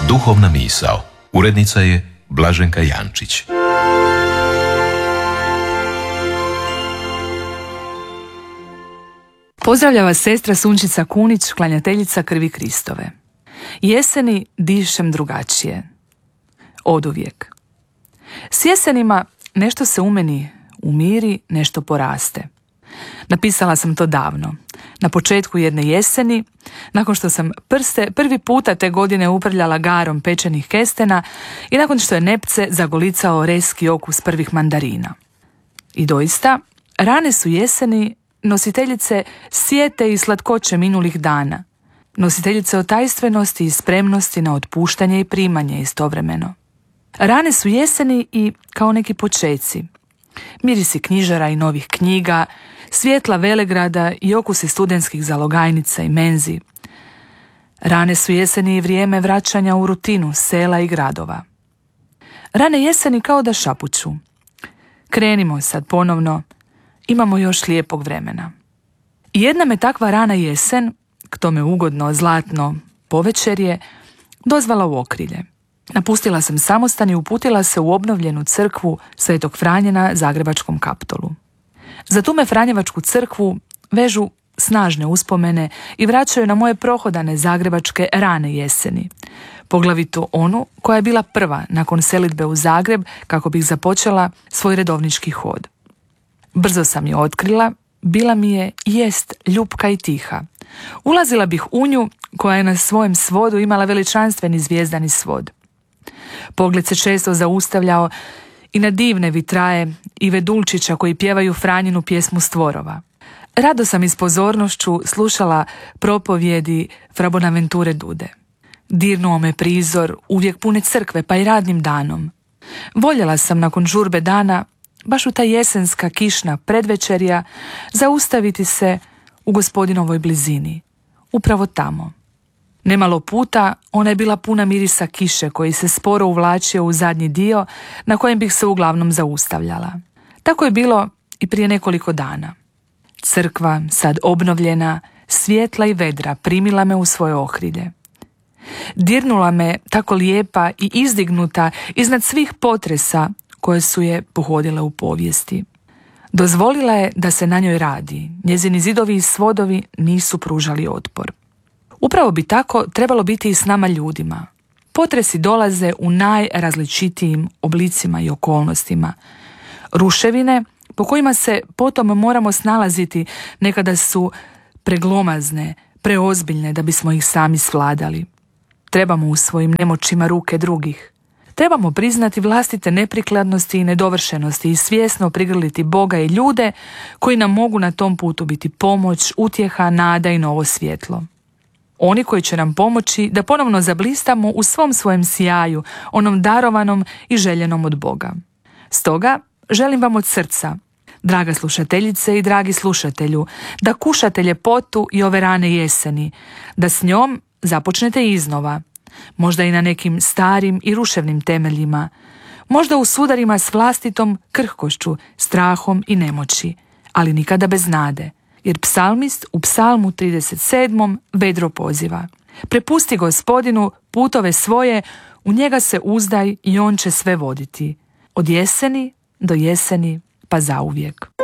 Duhovna misao. Urednica je Blaženka Jančić. Pozdravlja vas sestra Sunčica Kunić, klanjateljica krvi Kristove. Jeseni dišem drugačije. Oduvijek. S jesenima nešto se u meni umiri, nešto poraste. Napisala sam to davno, na početku jedne jeseni, nakon što sam prste prvi puta te godine uprljala garom pečenih kestena i nakon što je nepce zagolicao reski okus prvih mandarina. I doista, rane su jeseni nositeljice sjete i slatkoće minulih dana, nositeljice otajstvenosti i spremnosti na otpuštanje i primanje istovremeno. Rane su jeseni i kao neki počeci, mirisi knjižara i novih knjiga, svjetla velegrada i okusi studentskih zalogajnica i menzi. Rane su jeseni i vrijeme vraćanja u rutinu sela i gradova. Rane jeseni kao da šapuću. Krenimo sad ponovno, imamo još lijepog vremena. I jedna me takva rana jesen, k tome ugodno, zlatno povečerje, dozvala u okrilje. Napustila sam samostan i uputila se u obnovljenu crkvu Svetog Franje na Zagrebačkom Kaptolu. Za tu me Franjevačku crkvu vežu snažne uspomene i vraćaju na moje prohodane zagrebačke rane jeseni, poglavito onu koja je bila prva nakon selidbe u Zagreb kako bih započela svoj redovnički hod. Brzo sam je otkrila, bila mi je jest ljupka i tiha. Ulazila bih u nju koja je na svojem svodu imala veličanstveni zvijezdani svod. Pogled se često zaustavljao i na divne vitraje i Vedulčića koji pjevaju Franjinu pjesmu Stvorova. Rado sam i s pozornošću slušala propovjedi fra Bonaventure Dude. Dirnuo me prizor uvijek pune crkve pa i radnim danom. Voljela sam nakon žurbe dana, baš u ta jesenska kišna predvečerja, zaustaviti se u Gospodinovoj blizini. Upravo tamo. Nemalo puta ona je bila puna mirisa kiše koji se sporo uvlačio u zadnji dio na kojem bih se uglavnom zaustavljala. Tako je bilo i prije nekoliko dana. Crkva, sad obnovljena, svjetla i vedra, primila me u svoje okrilje. Dirnula me tako lijepa i izdignuta iznad svih potresa koje su je pohodile u povijesti. Dozvolila je da se na njoj radi, njezini zidovi i svodovi nisu pružali otpor. Upravo bi tako trebalo biti i s nama ljudima. Potresi dolaze u najrazličitijim oblicima i okolnostima. Ruševine po kojima se potom moramo snalaziti nekada su preglomazne, preozbiljne da bismo ih sami svladali. Trebamo u svojim nemoćima ruke drugih. Trebamo priznati vlastite neprikladnosti i nedovršenosti i svjesno prigrliti Boga i ljude koji nam mogu na tom putu biti pomoć, utjeha, nada i novo svjetlo. Oni koji će nam pomoći da ponovno zablistamo u svom svojem sjaju, onom darovanom i željenom od Boga. Stoga želim vam od srca, draga slušateljice i dragi slušatelju, da kušate ljepotu i ove rane jeseni, da s njom započnete iznova, možda i na nekim starim i ruševnim temeljima, možda u sudarima s vlastitom krhkošću, strahom i nemoći, ali nikada bez nade. Jer psalmist u psalmu 37. vedro poziva: prepusti Gospodinu putove svoje, u njega se uzdaj i on će sve voditi. Od jeseni do jeseni pa zauvijek.